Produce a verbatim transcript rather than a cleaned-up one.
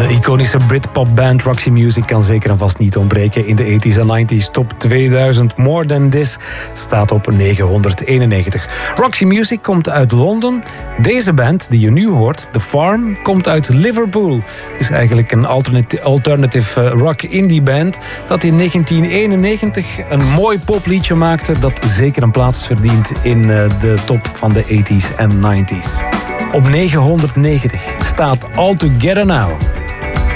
Iconische Britpop-band Roxy Music kan zeker en vast niet ontbreken in de tachtiger en negentiger top tweeduizend. More Than This staat op negenhonderdeenennegentig. Roxy Music komt uit Londen. Deze band die je nu hoort, The Farm, komt uit Liverpool. Het is eigenlijk een alternati- alternative rock indie band dat in negentien eenennegentig een mooi popliedje maakte dat zeker een plaats verdient in de top van de tachtiger en negentiger. Op negenhonderdnegentig staat All Together Now.